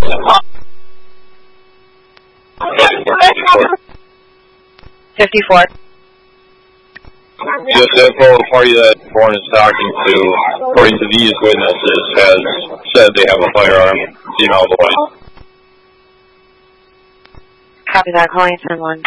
$54. Just info, the party that Bourne is talking to, according to these witnesses, has said they have a firearm. Do you know the way? Copy that. Calling 10-1.